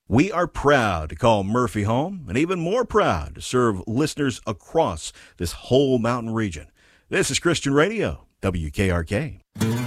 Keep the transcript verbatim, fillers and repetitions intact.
We are proud to call Murphy home, and even more proud to serve listeners across this whole mountain region. This is Christian Radio, W K R K.